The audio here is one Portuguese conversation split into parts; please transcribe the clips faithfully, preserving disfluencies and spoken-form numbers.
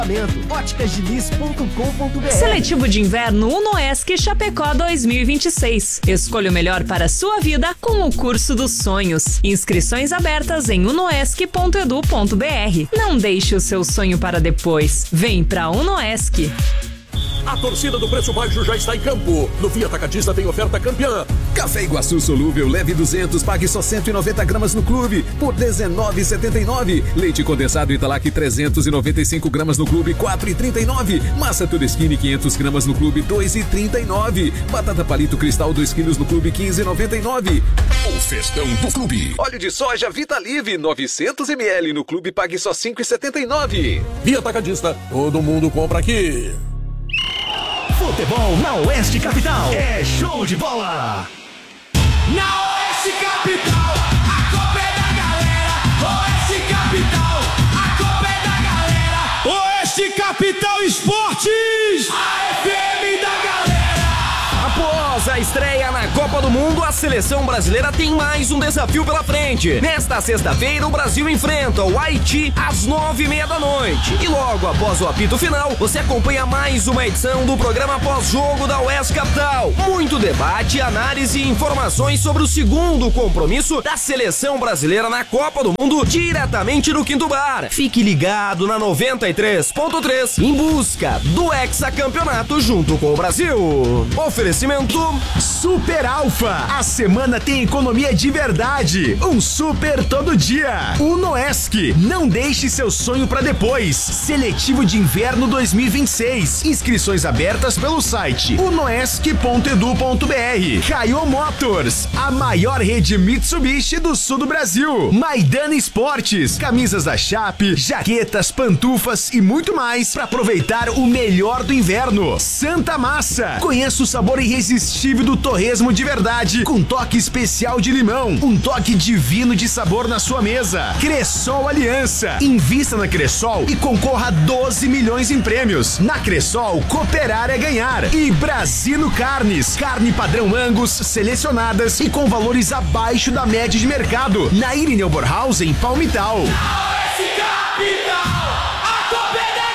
óticas diniz ponto com ponto br. Seletivo de Inverno Unoesc Chapecó dois mil e vinte e seis. Escolha o melhor para a sua vida com o curso dos sonhos. Inscrições abertas em unoesc ponto edu ponto br. Não deixe o seu sonho para depois. Vem pra Unoesc. A torcida do Preço Baixo já está em campo. No Via Atacadista tem oferta campeã. Café Iguaçu solúvel, leve duzentos, pague só cento e noventa gramas no clube, por dezenove reais e setenta e nove centavos. Leite condensado Italac trezentos e noventa e cinco gramas no clube, quatro reais e trinta e nove centavos. Massa Tudesquini quinhentas gramas no clube, dois reais e trinta e nove centavos. Batata Palito Cristal dois quilos no clube, quinze reais e noventa e nove centavos. O festão do clube. Óleo de soja Vitalive novecentos mililitros no clube, pague só cinco reais e setenta e nove centavos. Via Atacadista, todo mundo compra aqui. Futebol na Oeste Capital é show de bola. Na Oeste Capital, a Copa é da galera. Oeste Capital, a Copa é da galera. Oeste Capital Esportes, a F M da galera. Após a estreia na Copa do Mundo, a seleção brasileira tem mais um desafio pela frente. Nesta sexta-feira, o Brasil enfrenta o Haiti às nove e meia da noite. E logo após o apito final, você acompanha mais uma edição do programa pós-jogo da Oeste Capital. Muito debate, análise e informações sobre o segundo compromisso da seleção brasileira na Copa do Mundo, diretamente no Quinto Bar. Fique ligado na noventa e três ponto três, em busca do hexacampeonato junto com o Brasil. Oferecimento Super Alfa. A semana tem economia de verdade. Um super todo dia. Unoesc. Não deixe seu sonho para depois. Seletivo de Inverno dois mil e vinte e seis. Inscrições abertas pelo site unoesc ponto edu ponto br. Caio Motors. A maior rede Mitsubishi do sul do Brasil. Maidana Esportes. Camisas da Chape, jaquetas, pantufas e muito mais para aproveitar o melhor do inverno. Santa Massa. Conheça o sabor irresistível do torresmo de verdade, com toque especial de limão, um toque divino de sabor na sua mesa. Cressol Aliança. Invista na Cressol e concorra a doze milhões em prêmios. Na Cressol, cooperar é ganhar. E Brasino Carnes. Carne padrão Angus, selecionadas e com valores abaixo da média de mercado. Na Irineu Borhaus, em Palmital. Oeste Capital, a Copa é da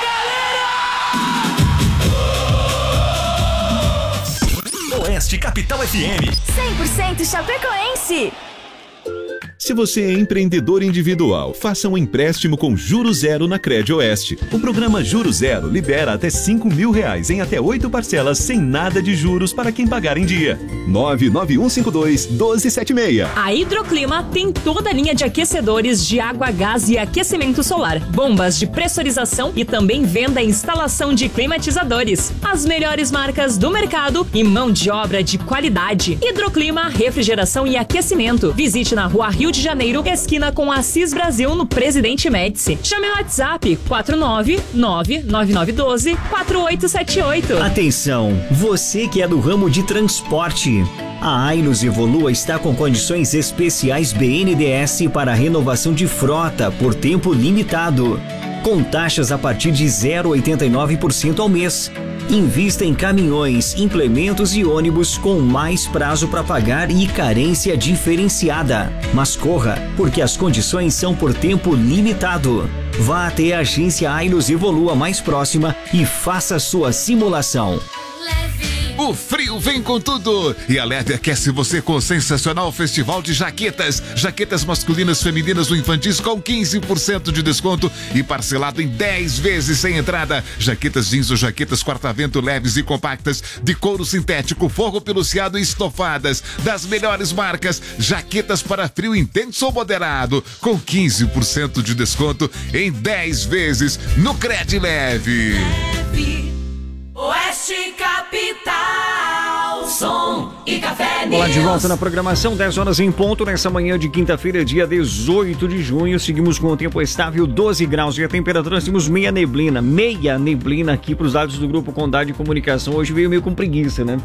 Oeste Capital F M. cem por cento chapecoense. Se você é empreendedor individual, faça um empréstimo com Juros Zero na Crédito Oeste. O programa Juros Zero libera até cinco mil reais em até oito parcelas sem nada de juros para quem pagar em dia. nove nove um cinco dois, um dois sete seis. A Hidroclima tem toda a linha de aquecedores de água, gás e aquecimento solar, bombas de pressurização e também venda e instalação de climatizadores. As melhores marcas do mercado e mão de obra de qualidade. Hidroclima, refrigeração e aquecimento. Visite na Rua Rio de Janeiro, esquina com Assis Brasil, no Presidente Médici. Chame o WhatsApp quatro nove nove nove nove um dois quatro oito sete oito. Atenção, você que é do ramo de transporte. A Ailos Evolua está com condições especiais B N D E S para renovação de frota por tempo limitado, com taxas a partir de zero vírgula oitenta e nove por cento ao mês. Invista em caminhões, implementos e ônibus com mais prazo para pagar e carência diferenciada. Mas corra, porque as condições são por tempo limitado. Vá até a agência Ailos Evolua mais próxima e faça sua simulação. O frio vem com tudo e a Leve aquece você com o sensacional festival de jaquetas. Jaquetas masculinas, femininas ou infantis com quinze por cento de desconto e parcelado em dez vezes sem entrada. Jaquetas jeans ou jaquetas quarta-vento leves e compactas de couro sintético, forro peluciado e estofadas das melhores marcas. Jaquetas para frio intenso ou moderado com quinze por cento de desconto em dez vezes no Cred Leve. Leve. Oeste Capital, som e café News. Olá, de volta na programação, dez horas em ponto, nessa manhã de quinta-feira, dia dezoito de junho. Seguimos com o tempo estável, doze graus e a temperatura, temos meia neblina, meia neblina aqui para os lados do Grupo Condade de Comunicação. Hoje veio meio com preguiça, né?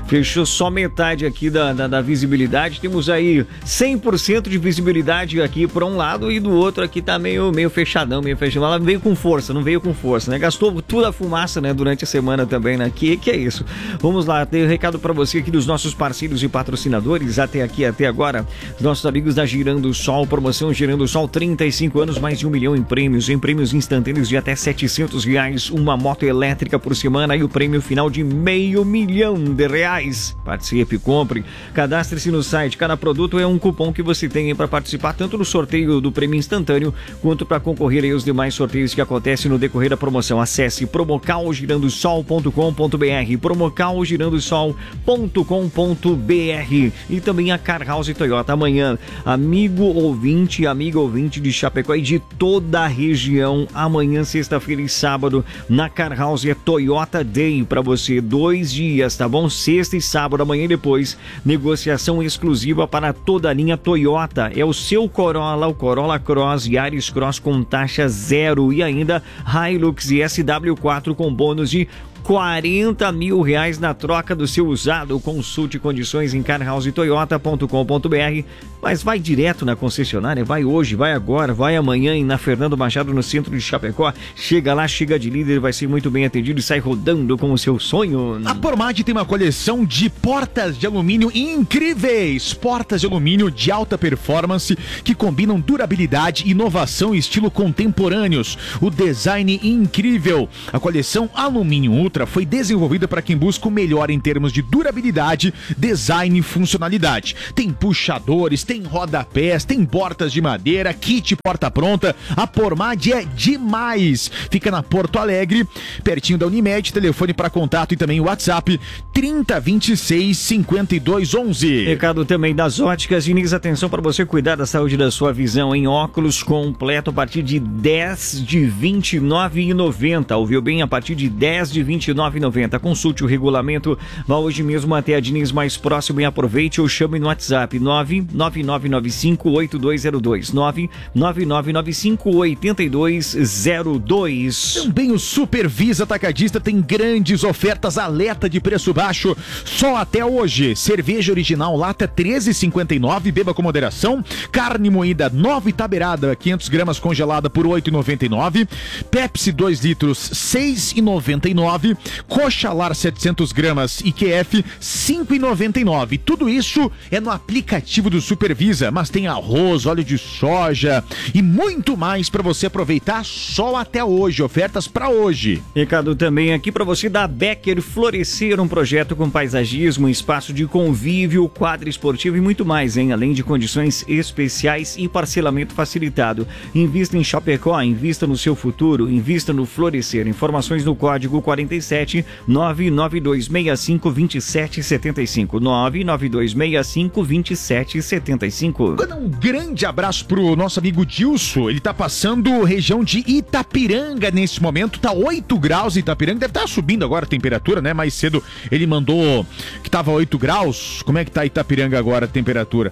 Fechou só metade aqui da, da, da visibilidade. Temos aí cem por cento de visibilidade aqui por um lado e do outro aqui tá meio, meio fechadão, meio fechadão. Ela veio com força, não veio com força, né? Gastou toda a fumaça, né? Durante a semana também, né? Que, que é isso? Vamos lá, tem um recado pra você aqui dos nossos parceiros e patrocinadores. Até aqui, até agora, os nossos amigos da Girando Sol. Promoção Girando Sol, trinta e cinco anos, mais de um milhão em prêmios. Em prêmios instantâneos de até setecentos reais. Uma moto elétrica por semana e o prêmio final de meio milhão de reais. Participe, compre, cadastre-se no site. Cada produto é um cupom que você tem para participar tanto no sorteio do prêmio instantâneo quanto para concorrer aos demais sorteios que acontecem no decorrer da promoção. Acesse promocal girando sol ponto com ponto br, promocal girando sol ponto com ponto br e também a Car House Toyota. Amanhã, amigo ouvinte, amiga ouvinte de Chapecó e de toda a região, amanhã, sexta-feira e sábado, na Car House é Toyota Day para você, dois dias, tá bom? Sexta e sábado, amanhã e depois, negociação exclusiva para toda a linha Toyota. É o seu Corolla, o Corolla Cross, Yaris Cross com taxa zero e ainda Hilux e S W quatro com bônus de quarenta mil reais na troca do seu usado. Consulte condições em car house toyota ponto com ponto br. Mas vai direto na concessionária, vai hoje, vai agora, vai amanhã e na Fernando Machado, no centro de Chapecó. Chega lá, chega de líder, vai ser muito bem atendido e sai rodando com o seu sonho. A Pormad tem uma coleção de portas de alumínio incríveis. Portas de alumínio de alta performance que combinam durabilidade, inovação e estilo contemporâneos. O design incrível. A coleção Alumínio Ultra foi desenvolvida para quem busca o melhor em termos de durabilidade, design e funcionalidade. Tem puxadores, tem rodapés, tem portas de madeira, kit porta pronta. A Pormad é demais. Fica na Porto Alegre, pertinho da Unimed. Telefone para contato e também o WhatsApp trinta, vinte e seis, cinquenta e dois, onze. Recado também das óticas Diniz, atenção para você cuidar da saúde da sua visão em óculos completo a partir de dez de vinte e nove reais e noventa centavos. Ouviu bem? A partir de dez de vinte e nove reais e noventa centavos. Consulte o regulamento, vá hoje mesmo até a Diniz mais próximo e aproveite ou chame no WhatsApp nove nove nove nove cinco oito dois zero dois, nove nove nove nove cinco oito dois zero dois. Também o Super Visa Atacadista tem grandes ofertas, alerta de preço baixo só até hoje. Cerveja original lata treze reais e cinquenta e nove centavos, beba com moderação. Carne moída nova Itaberada quinhentas gramas congelada por oito reais e noventa e nove centavos. Pepsi dois litros seis reais e noventa e nove centavos. Coxa Lar setecentas gramas I Q F cinco reais e noventa e nove centavos. Tudo isso é no aplicativo do Super Visa, mas tem arroz, óleo de soja e muito mais para você aproveitar só até hoje. Ofertas para hoje. Recado também aqui para você da Becker Florescer, um projeto com paisagismo, espaço de convívio, quadra esportiva e muito mais, hein? Além de condições especiais e parcelamento facilitado. Invista em Chapecó, invista no seu futuro, invista no Florescer. Informações no código quarenta e sete, nove nove dois seis cinco, dois sete sete cinco, nove nove dois seis cinco, dois sete sete cinco. Um grande abraço pro nosso amigo Dilson. Ele tá passando região de Itapiranga nesse momento, tá oito graus em Itapiranga, deve estar subindo agora a temperatura, né? Mais cedo ele mandou que tava oito graus. Como é que tá Itapiranga agora a temperatura?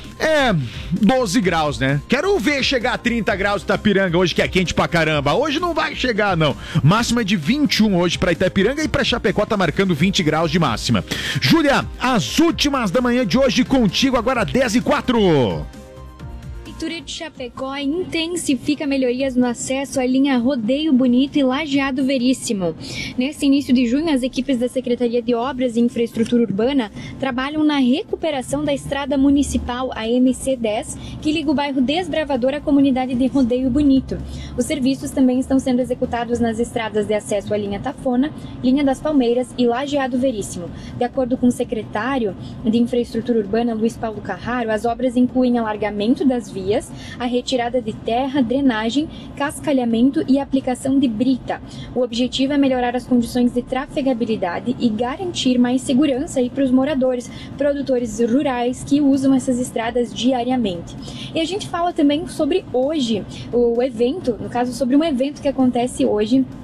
É, doze graus, né? Quero ver chegar a trinta graus Itapiranga hoje, que é quente pra caramba. Hoje não vai chegar, não. Máxima de vinte e um hoje pra Itapiranga e pra Chapecó tá marcando vinte graus de máxima. Júlia, as últimas da manhã de hoje contigo, agora dez e quatro. A Prefeitura de Chapecó intensifica melhorias no acesso à linha Rodeio Bonito e Lajeado Veríssimo. Nesse início de junho, as equipes da Secretaria de Obras e Infraestrutura Urbana trabalham na recuperação da estrada municipal, a M C dez, que liga o bairro Desbravador à comunidade de Rodeio Bonito. Os serviços também estão sendo executados nas estradas de acesso à linha Tafona, linha das Palmeiras e Lajeado Veríssimo. De acordo com o secretário de Infraestrutura Urbana, Luiz Paulo Carraro, as obras incluem alargamento das vias, a retirada de terra, drenagem, cascalhamento e aplicação de brita. O objetivo é melhorar as condições de trafegabilidade e garantir mais segurança aí para os moradores, produtores rurais que usam essas estradas diariamente. E a gente fala também sobre hoje, o evento, no caso sobre um evento que acontece hoje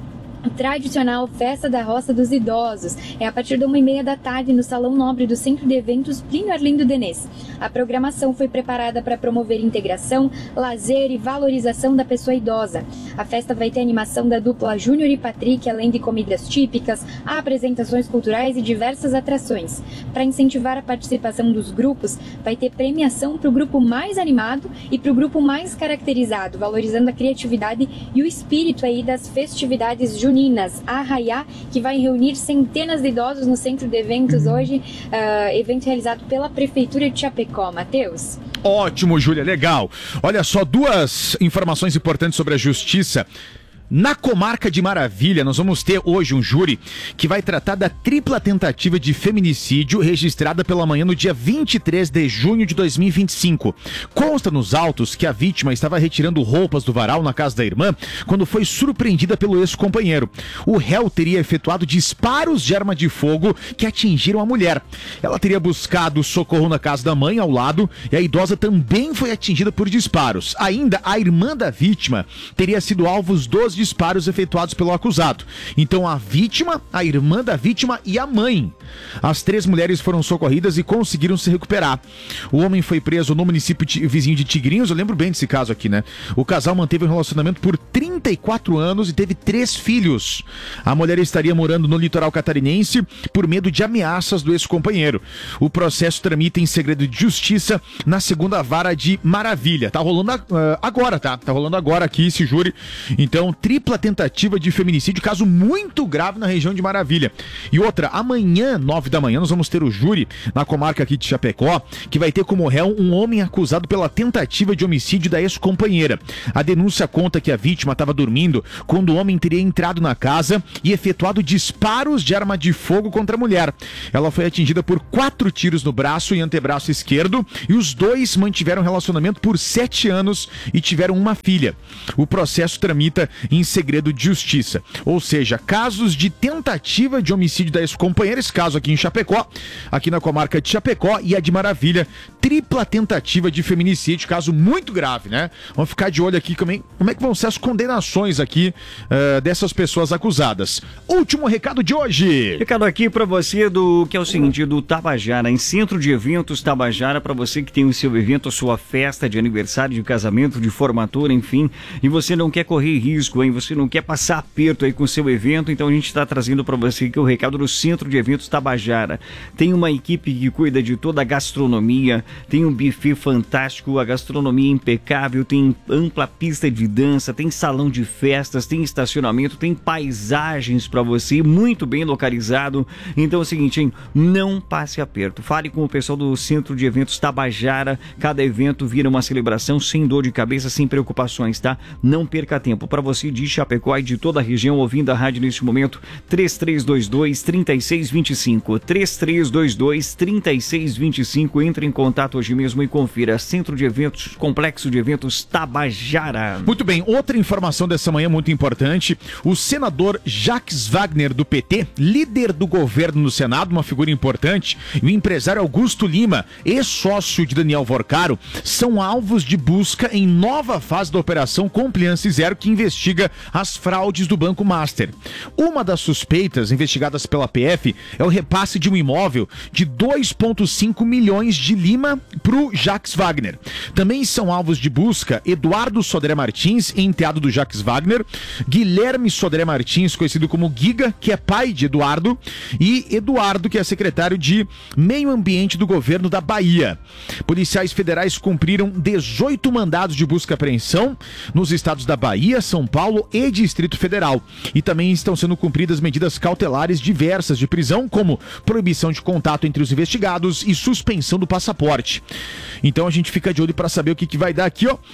tradicional Festa da Roça dos Idosos. É a partir de uma e meia da tarde no Salão Nobre do Centro de Eventos Plínio Arlindo Denês. A programação foi preparada para promover integração, lazer e valorização da pessoa idosa. A festa vai ter animação da dupla Júnior e Patrick, além de comidas típicas, apresentações culturais e diversas atrações. Para incentivar a participação dos grupos, vai ter premiação para o grupo mais animado e para o grupo mais caracterizado, valorizando a criatividade e o espírito aí das festividades juninas. Arraiá, que vai reunir centenas de idosos no centro de eventos hoje, uh, evento realizado pela Prefeitura de Chapecó. Matheus? Ótimo, Júlia, legal. Olha só, duas informações importantes sobre a justiça. Na comarca de Maravilha, nós vamos ter hoje um júri que vai tratar da tripla tentativa de feminicídio registrada pela manhã no dia vinte e três de junho de dois mil e vinte e cinco. Consta nos autos que a vítima estava retirando roupas do varal na casa da irmã quando foi surpreendida pelo ex-companheiro. O réu teria efetuado disparos de arma de fogo que atingiram a mulher. Ela teria buscado socorro na casa da mãe ao lado e a idosa também foi atingida por disparos. Ainda, a irmã da vítima teria sido alvo dos disparos efetuados pelo acusado. Então a vítima, a irmã da vítima e a mãe. As três mulheres foram socorridas e conseguiram se recuperar. O homem foi preso no município de, vizinho de Tigrinhos, eu lembro bem desse caso aqui, né? O casal manteve um relacionamento por trinta e quatro anos e teve três filhos. A mulher estaria morando no litoral catarinense por medo de ameaças do ex-companheiro. O processo tramita em segredo de justiça na segunda vara de Maravilha. Tá rolando uh, agora, tá? Tá rolando agora aqui esse júri. Então, tripla tentativa de feminicídio, caso muito grave na região de Maravilha. E outra, amanhã, nove da manhã, nós vamos ter o júri na comarca aqui de Chapecó, que vai ter como réu um homem acusado pela tentativa de homicídio da ex-companheira. A denúncia conta que a vítima estava dormindo quando o homem teria entrado na casa e efetuado disparos de arma de fogo contra a mulher. Ela foi atingida por quatro tiros no braço e antebraço esquerdo e os dois mantiveram relacionamento por sete anos e tiveram uma filha. O processo tramita em segredo de justiça. Ou seja, casos de tentativa de homicídio da ex-companheira, esse caso aqui em Chapecó, aqui na comarca de Chapecó, e a de Maravilha, tripla tentativa de feminicídio, caso muito grave, né? Vamos ficar de olho aqui como, como é que vão ser as condenações aqui uh, dessas pessoas acusadas. Último recado de hoje. Recado aqui pra você do que é o seguinte, do Tabajara, em Centro de Eventos Tabajara, pra você que tem o seu evento, a sua festa de aniversário, de casamento, de formatura, enfim, e você não quer correr risco, hein? Você não quer passar aperto aí com o seu evento, então a gente está trazendo para você aqui o recado do Centro de Eventos Tabajara. Tem uma equipe que cuida de toda a gastronomia, tem um buffet fantástico, a gastronomia impecável, tem ampla pista de dança, tem salão de festas, tem estacionamento, tem paisagens para você, muito bem localizado. Então é o seguinte, hein? Não passe aperto. Fale com o pessoal do Centro de Eventos Tabajara. Cada evento vira uma celebração sem dor de cabeça, sem preocupações, tá? Não perca tempo. Para você de Chapecó e de toda a região ouvindo a rádio neste momento, três três dois dois, três seis dois cinco, três três dois dois, três seis dois cinco. Entre em contato hoje mesmo e confira. Centro de Eventos, Complexo de Eventos Tabajara. Muito bem, outra informação dessa manhã muito importante, o senador Jacques Wagner do P T, líder do governo no Senado, uma figura importante, e o empresário Augusto Lima, ex-sócio de Daniel Vorcaro, são alvos de busca em nova fase da Operação Compliance Zero, que investiga as fraudes do Banco Master. Uma das suspeitas investigadas pela P F é o repasse de um imóvel de dois vírgula cinco milhões de Lima para o Jacques Wagner. Também são alvos de busca Eduardo Sodré Martins, enteado do Jacques Wagner, Guilherme Sodré Martins, conhecido como Giga, que é pai de Eduardo, e Eduardo, que é secretário de Meio Ambiente do governo da Bahia. Policiais federais cumpriram dezoito mandados de busca e apreensão nos estados da Bahia, São Paulo e Distrito Federal. E também estão sendo cumpridas medidas cautelares diversas de prisão, como proibição de contato entre os investigados e suspensão do passaporte. Então a gente fica de olho para saber o que, que vai dar aqui, ó.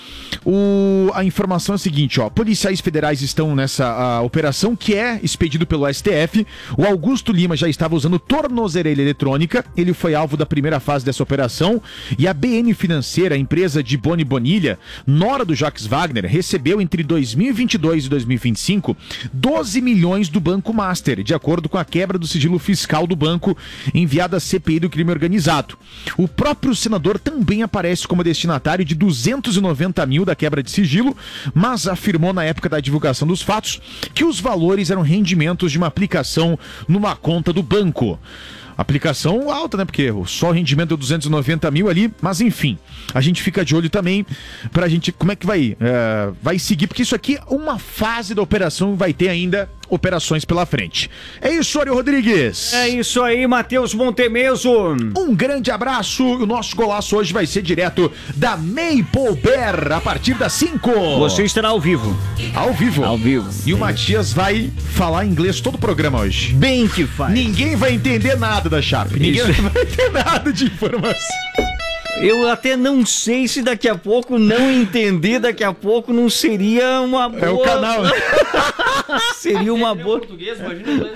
O, a informação é a seguinte, ó. Policiais federais estão nessa a, operação que é expedido pelo S T F. O Augusto Lima já estava usando tornozeleira eletrônica. Ele foi alvo da primeira fase dessa operação. E a B N Financeira, a empresa de Boni Bonilha, nora do Jacques Wagner, recebeu entre dois mil e vinte e dois e dois mil e vinte e cinco doze milhões do Banco Master, de acordo com a quebra do sigilo fiscal do banco enviada à C P I do crime organizado. O próprio outro senador também aparece como destinatário de duzentos e noventa mil da quebra de sigilo, mas afirmou na época da divulgação dos fatos que os valores eram rendimentos de uma aplicação numa conta do banco. Aplicação alta, né? Porque só o rendimento deu duzentos e noventa mil ali, mas enfim, a gente fica de olho também pra gente, como é que vai, é, vai seguir, porque isso aqui é uma fase da operação, vai ter ainda operações pela frente. É isso, Ari Rodrigues. É isso aí, Matheus Montemeso. Um grande abraço. O nosso golaço hoje vai ser direto da Maple Bear, a partir das cinco. Você estará ao vivo. Ao vivo? Ao vivo. E o Matias vai falar inglês todo o programa hoje. Bem que faz. Ninguém vai entender nada da Sharp. Ninguém Isso. vai ter nada de informação. Eu até não sei se daqui a pouco não entender, daqui a pouco não seria uma boa... É o canal. Seria uma boa... português, imagina inglês.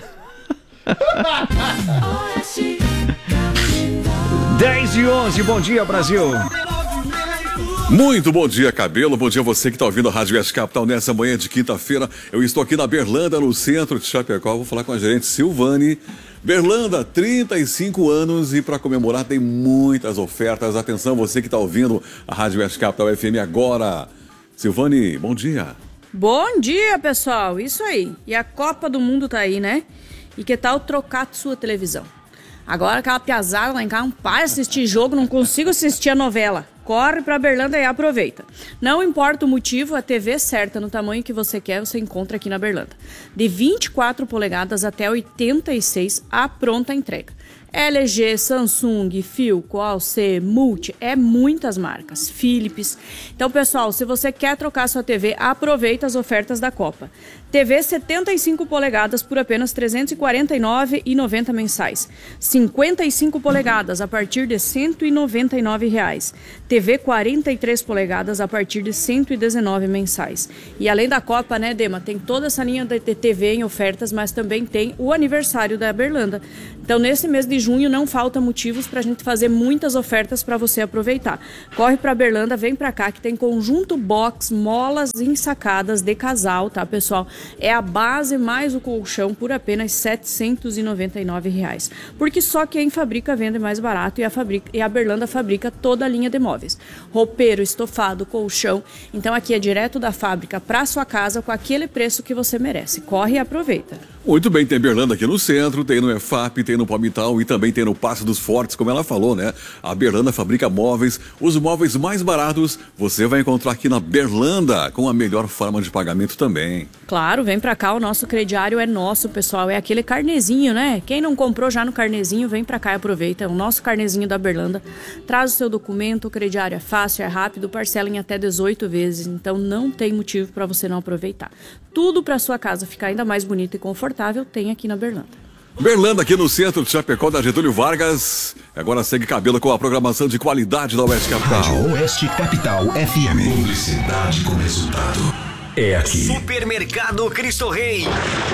dez e onze, bom dia, Brasil. Muito bom dia, Cabelo. Bom dia a você que está ouvindo a Rádio Oeste Capital nessa manhã de quinta-feira. Eu estou aqui na Berlanda, no centro de Chapecó. Vou falar com a gerente Silvane. Berlanda, trinta e cinco anos e para comemorar tem muitas ofertas. Atenção, você que está ouvindo a Rádio Oeste Capital F M agora. Silvane, bom dia. Bom dia, pessoal. Isso aí. E a Copa do Mundo tá aí, né? E que tal trocar sua televisão? Agora aquela piazada lá em casa não para assistir jogo, não consigo assistir a novela. Corre pra Berlanda e aproveita. Não importa o motivo, a T V certa no tamanho que você quer, você encontra aqui na Berlanda. De vinte e quatro polegadas até oitenta e seis, a pronta entrega. L G, Samsung, Philco, Alce, Multi, é muitas marcas, Philips. Então, pessoal, se você quer trocar sua T V, aproveita as ofertas da Copa. T V setenta e cinco polegadas por apenas trezentos e quarenta e nove reais e noventa centavos mensais. cinquenta e cinco polegadas a partir de cento e noventa e nove reais. T V quarenta e três polegadas a partir de cento e dezenove reais mensais. E além da Copa, né, Dema, tem toda essa linha de T V em ofertas, mas também tem o aniversário da Berlanda. Então, nesse mês de junho, não falta motivos para a gente fazer muitas ofertas para você aproveitar. Corre para Berlanda, vem para cá que tem conjunto box, molas ensacadas de casal, tá, pessoal? É a base mais o colchão por apenas setecentos e noventa e nove reais. Porque só quem fabrica vende mais barato e a, fabrica, e a Berlanda fabrica toda a linha de móveis. Roupeiro, estofado, colchão. Então aqui é direto da fábrica para sua casa com aquele preço que você merece. Corre e aproveita. Muito bem, tem Berlanda aqui no centro, tem no E F A P, tem no Palmital e também tem no Passo dos Fortes, como ela falou, né? A Berlanda fabrica móveis, os móveis mais baratos você vai encontrar aqui na Berlanda, com a melhor forma de pagamento também. Claro, vem pra cá, o nosso crediário é nosso, pessoal, é aquele carnezinho, né? Quem não comprou já no carnezinho, vem pra cá e aproveita, é o nosso carnezinho da Berlanda. Traz o seu documento, o crediário é fácil, é rápido, parcela em até dezoito vezes, então não tem motivo pra você não aproveitar. Tudo pra sua casa ficar ainda mais bonita e confortável tem aqui na Berlanda. Berlanda aqui no centro de Chapecó, da Getúlio Vargas. Agora segue Cabelo com a programação de qualidade da Oeste Capital. Rádio Oeste Capital F M. Publicidade com resultado. É aqui. Supermercado Cristo Rei.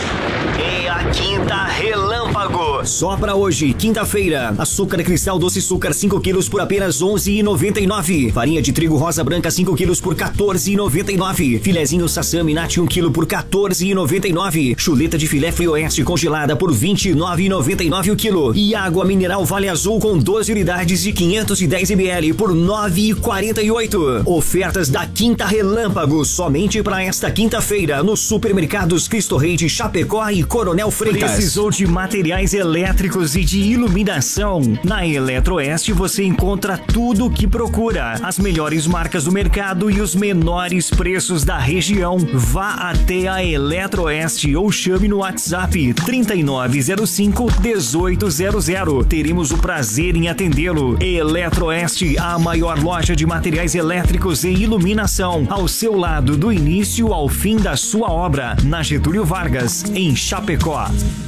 É a Quinta Relâmpago. Só pra hoje, quinta-feira. Açúcar cristal doce açúcar cinco quilos por apenas onze reais e noventa e nove centavos. Farinha de trigo rosa branca cinco quilos por quatorze reais e noventa e nove centavos. Filezinho Sassami Nati um quilo por quatorze reais e noventa e nove centavos. Chuleta de filé Frioeste congelada por vinte e nove reais e noventa e nove centavos o quilo. E água mineral Vale Azul com doze unidades de quinhentos e dez mililitros por nove reais e quarenta e oito centavos. Ofertas da Quinta Relâmpago somente para esta quinta-feira no Supermercados Cristo Rei de Chapecó e Coronel Freitas. Precisou de materiais elétricos e de iluminação? Na Eletroeste você encontra tudo o que procura. As melhores marcas do mercado e os menores preços da região. Vá até a Eletroeste ou chame no WhatsApp trinta e nove zero cinco, dezoito zero zero. Teremos o prazer em atendê-lo. Eletroeste, a maior loja de materiais elétricos e iluminação. Ao seu lado do início ao fim da sua obra. Na Getúlio Vargas, em Chapecó.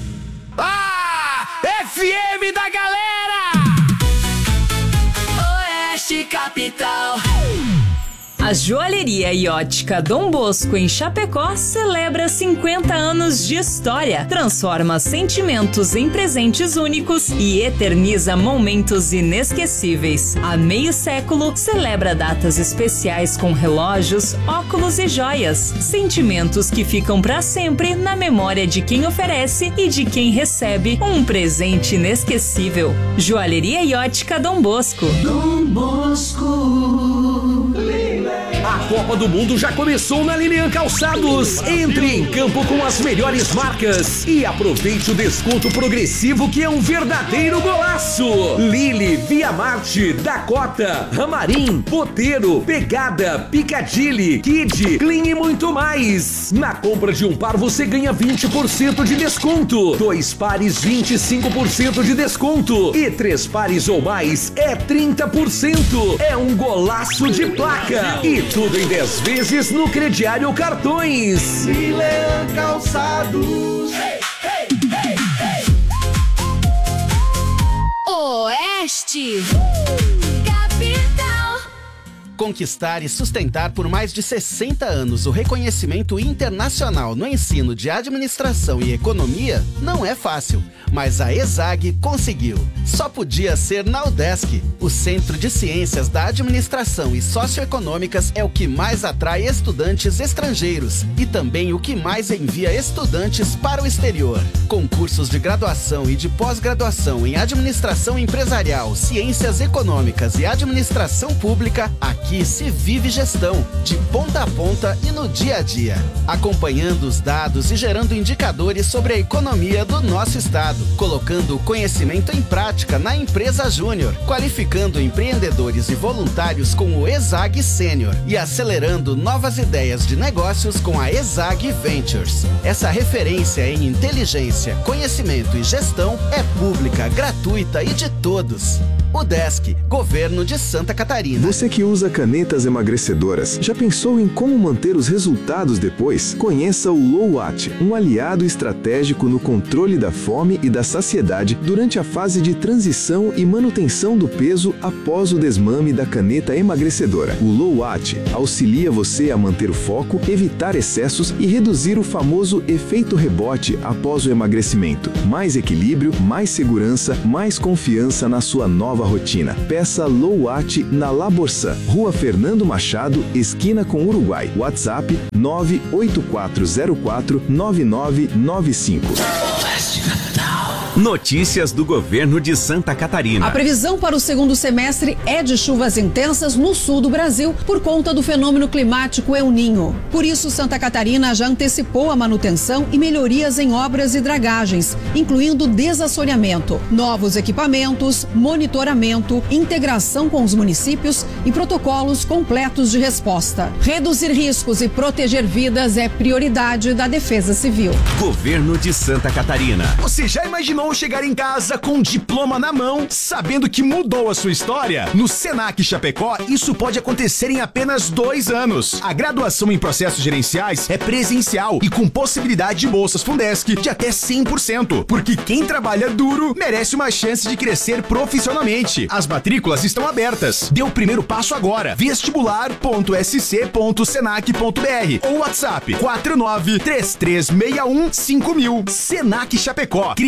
Ah! F M da galera! Oeste Capital. A Joalheria e Ótica Dom Bosco em Chapecó celebra cinquenta anos de história, transforma sentimentos em presentes únicos e eterniza momentos inesquecíveis. Há meio século, celebra datas especiais com relógios, óculos e joias. Sentimentos que ficam para sempre na memória de quem oferece e de quem recebe um presente inesquecível. Joalheria e Ótica Dom Bosco. Dom Bosco. A Copa do Mundo já começou na Lilian Calçados. Entre em campo com as melhores marcas e aproveite o desconto progressivo que é um verdadeiro golaço. Lili, Via Marte, Dakota, Ramarim, Boteiro, Pegada, Piccadilly, Kid, Clean e muito mais. Na compra de um par você ganha vinte por cento de desconto. Dois pares, vinte e cinco por cento de desconto. E três pares ou mais é trinta por cento. É um golaço de placa. E tudo em dez vezes no crediário cartões. Lilian Calçados. Oeste. Capital. Conquistar e sustentar por mais de sessenta anos o reconhecimento internacional no ensino de administração e economia não é fácil, mas a ESAG conseguiu. Só podia ser na UDESC. O Centro de Ciências da Administração e Socioeconômicas é o que mais atrai estudantes estrangeiros e também o que mais envia estudantes para o exterior. Com cursos de graduação e de pós-graduação em Administração Empresarial, Ciências Econômicas e Administração Pública, aqui se vive gestão, de ponta a ponta e no dia a dia, acompanhando os dados e gerando indicadores sobre a economia do nosso estado, colocando o conhecimento em prática na empresa Júnior, qualificando empreendedores e voluntários com o ESAG Sênior e acelerando novas ideias de negócios com a ESAG Ventures. Essa referência em inteligência, conhecimento e gestão é pública, gratuita e de todos. UDESC, Governo de Santa Catarina. Você que usa canetas emagrecedoras, já pensou em como manter os resultados depois? Conheça o Low-At, um aliado estratégico no controle da fome e da saciedade durante a fase de transição e manutenção do peso após o desmame da caneta emagrecedora. O Low-At auxilia você a manter o foco, evitar excessos e reduzir o famoso efeito rebote após o emagrecimento. Mais equilíbrio, mais segurança, mais confiança na sua nova rotina. Peça Low-At na Laborsan, Rua Fernando Machado, esquina com Uruguai. WhatsApp nove oito quatro zero quatro nove nove nove cinco. Notícias do Governo de Santa Catarina. A previsão para o segundo semestre é de chuvas intensas no sul do Brasil por conta do fenômeno climático El Niño. Por isso, Santa Catarina já antecipou a manutenção e melhorias em obras e dragagens, incluindo desassoreamento, novos equipamentos, monitoramento, integração com os municípios e protocolos completos de resposta. Reduzir riscos e proteger vidas é prioridade da Defesa Civil. Governo de Santa Catarina. Você já imaginou chegar em casa com um diploma na mão, sabendo que mudou a sua história? No Senac Chapecó, isso pode acontecer em apenas dois anos. A graduação em processos gerenciais é presencial e com possibilidade de bolsas Fundesc de até cem por cento, porque quem trabalha duro merece uma chance de crescer profissionalmente. As matrículas estão abertas. Dê o primeiro passo agora. vestibular ponto s c ponto senac ponto b r ou WhatsApp quatro nove três três seis um cinco mil. Senac Chapecó.